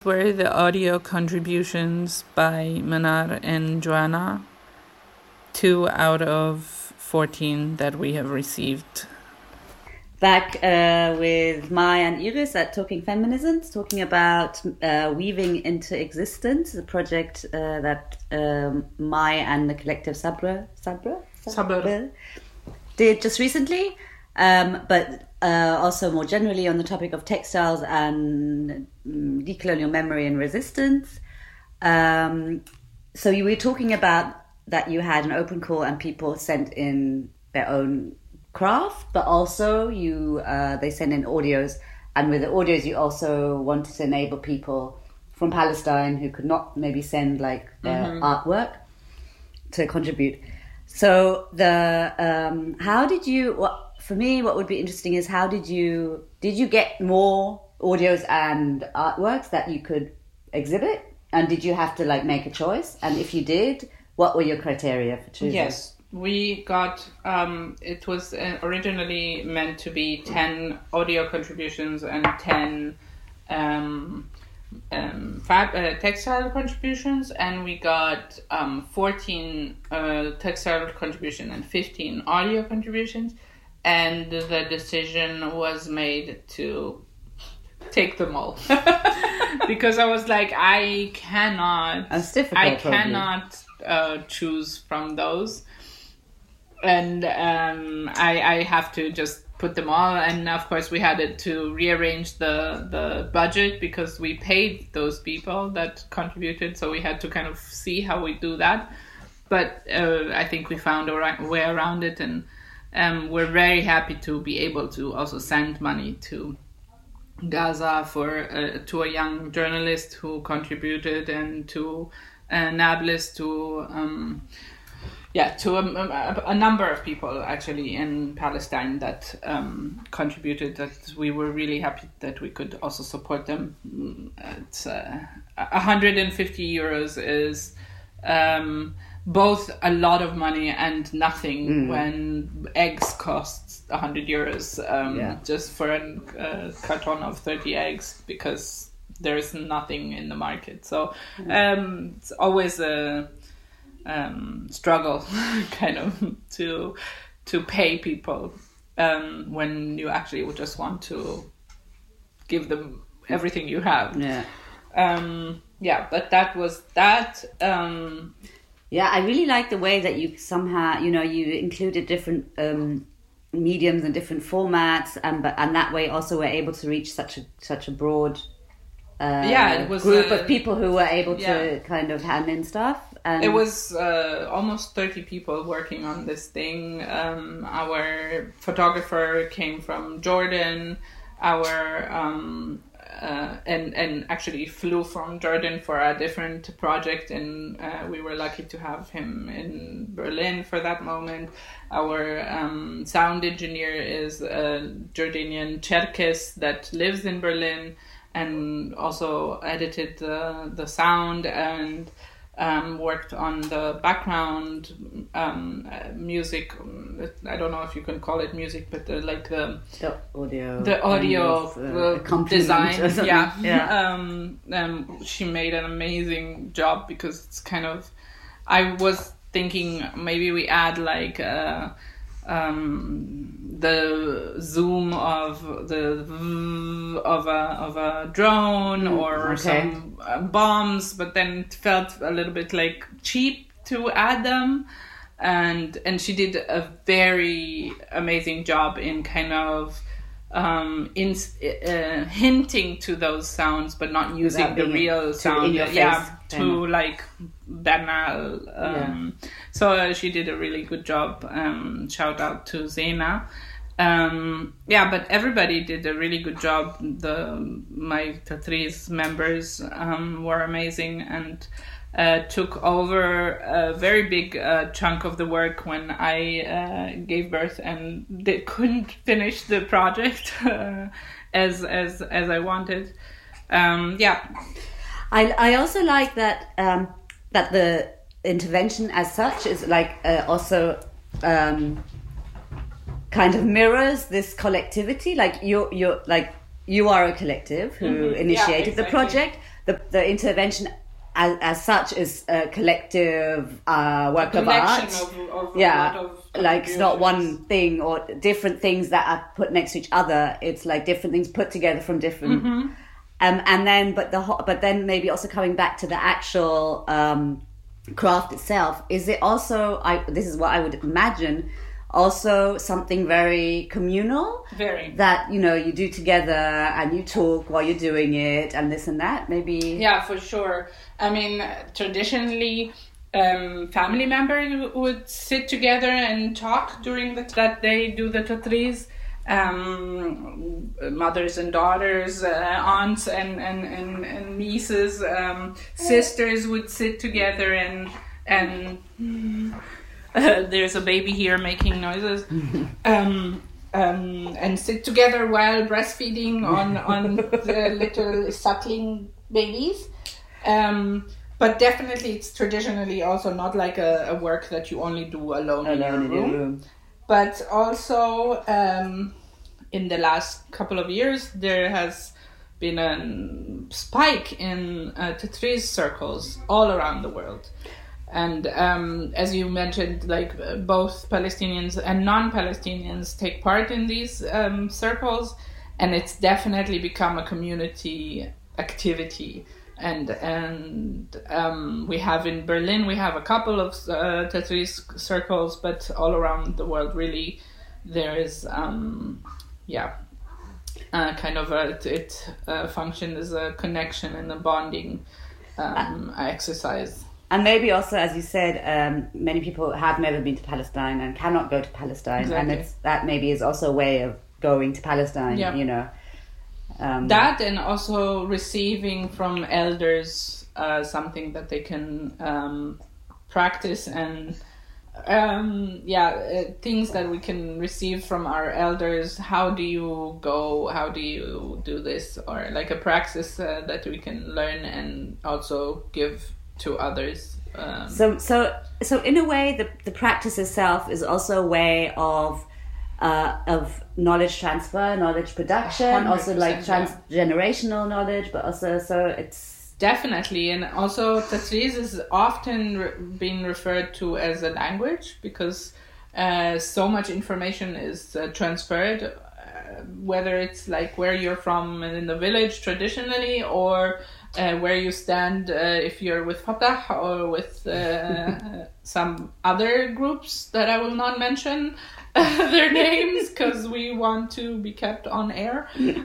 Were the audio contributions by Manar and Joanna, 2 out of 14 that we have received. Back with Maya and Iris at Talking Feminisms, talking about Weaving into Existence, a project that Maya and the collective Sabra did just recently, but also more generally on the topic of textiles and decolonial memory and resistance. So you were talking about that you had an open call and people sent in their own craft, but also they send in audios, and with the audios you also wanted to enable people from Palestine who could not maybe send like their artwork to contribute. So how did you? For me, what would be interesting is did you get more audios and artworks that you could exhibit, and did you have to like make a choice? And if you did, what were your criteria for choosing? Yes, we got. It was originally meant to be 10 audio contributions and 10 textile contributions, and we got 14 textile contributions and 15 audio contributions. And the decision was made to take them all because I was like, I cannot choose from those, and I have to just put them all. And of course, we had to rearrange the budget because we paid those people that contributed, so we had to kind of see how we do that. But I think we found a way around it, and we're very happy to be able to also send money to Gaza to a young journalist who contributed, and to Nablus, to a number of people actually in Palestine that contributed. That we were really happy that we could also support them. It's 150 euros is both a lot of money and nothing when eggs cost 100 euros just for a carton of 30 eggs, because there is nothing in the market. So it's always a struggle kind of to pay people when you actually would just want to give them everything you have. But that was that. I really like the way that you somehow, you included different mediums and different formats, and that way also were able to reach such a broad it was group of people who were able to kind of hand in stuff. And it was almost 30 people working on this thing. Our photographer came from Jordan. And actually flew from Jordan for a different project, and we were lucky to have him in Berlin for that moment. Our sound engineer is a Jordanian Cherkess that lives in Berlin and also edited the sound and worked on the background music. I don't know if you can call it music, but the audio design. She made an amazing job, because it's kind of, I was thinking maybe we add like the zoom of a drone or some bombs, but then it felt a little bit like cheap to add them, and she did a very amazing job in kind of hinting to those sounds, but not using the real sound. To like banal. So she did a really good job. Shout out to Zena. But everybody did a really good job. My Tatriz members were amazing and took over a very big chunk of the work when I gave birth, and they couldn't finish the project as I wanted. I also like that that the intervention as such is like also kind of mirrors this collectivity. Like you're like you are a collective who initiated the project, the intervention as such is a collective work of art. Of a Yeah, lot of like it's not contributions. one thing or different things that are put next to each other. It's like different things put together from different. And then, but then maybe also coming back to the actual craft itself. Is it also? This is what I would imagine. Also, something very communal. Very. That you do together and you talk while you're doing it and this and that. Maybe. Yeah, for sure. I mean, traditionally, family members would sit together and talk during that they do the tatris. Mothers and daughters, aunts and nieces, sisters would sit together and there's a baby here making noises. And sit together while breastfeeding on the little suckling babies. But definitely it's traditionally also not like a work that you only do alone in your room. But also in the last couple of years there has been a spike in Tatris circles all around the world. And as you mentioned, like both Palestinians and non-Palestinians take part in these circles, and it's definitely become a community activity. And we have in Berlin, we have a couple of Tatris circles, but all around the world, really, there is, kind of it functions as a connection and a bonding exercise. And maybe also, as you said, many people have never been to Palestine and cannot go to Palestine. Exactly. And that maybe is also a way of going to Palestine, That and also receiving from elders something that they can practice and things that we can receive from our elders. How do you go? How do you do this? Or like a practice that we can learn and also give to others. So in a way, the practice itself is also a way of knowledge transfer, knowledge production, also like transgenerational knowledge, but also so it's definitely. And also Tatris is often being referred to as a language because so much information is transferred, whether it's like where you're from in the village traditionally or where you stand if you're with Fatah or with some other groups that I will not mention their names because we want to be kept on air.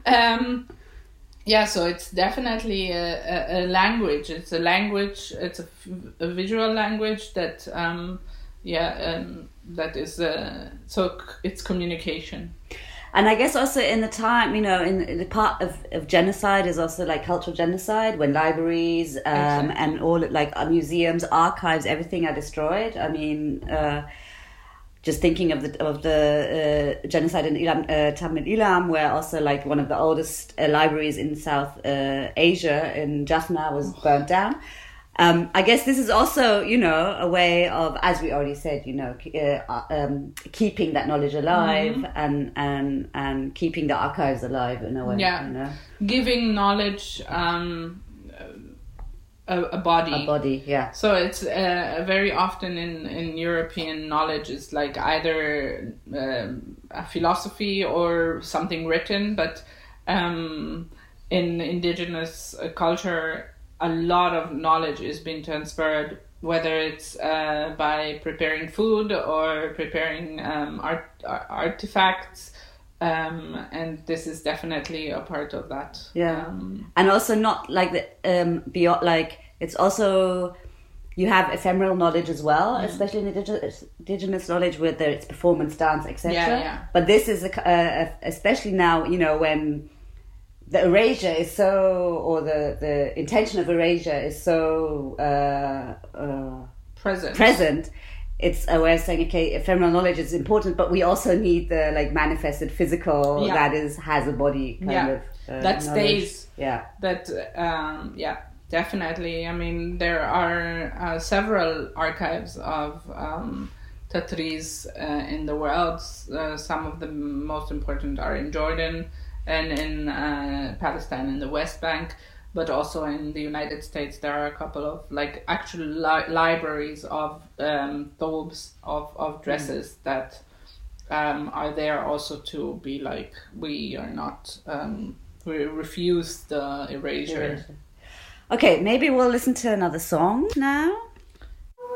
So it's definitely a language. It's a language. It's a visual language that that is so it's communication. And I guess also in the time, in the part of genocide is also like cultural genocide when libraries and all like museums, archives, everything are destroyed. I mean, just thinking of the genocide in Tamil Ilam, where also like one of the oldest libraries in South Asia in Jaffna was burnt down. I guess this is also, a way of, as we already said, keeping that knowledge alive and keeping the archives alive in a way. Yeah, giving knowledge a body. A body, yeah. So it's very often in European knowledge, it's like either a philosophy or something written, but in indigenous culture, a lot of knowledge is being transferred, whether it's by preparing food or preparing artifacts, and this is definitely a part of that. Yeah, and also not like the beyond, like it's also you have ephemeral knowledge as well, especially in indigenous knowledge, whether it's performance, dance, etc. Yeah. But this is especially now, when the erasure is so, or the intention of erasure is so present. It's a way of saying, okay, ephemeral knowledge is important, but we also need the like manifested physical that has a body kind of that stays. Yeah. That definitely. I mean, there are several archives of Tatris in the world. Some of the most important are in Jordan and in Palestine in the West Bank. but also in the United States there are a couple of like actual libraries of thobes of dresses that are there also to be like, we are not we refuse the erasure. Okay, maybe we'll listen to another song now.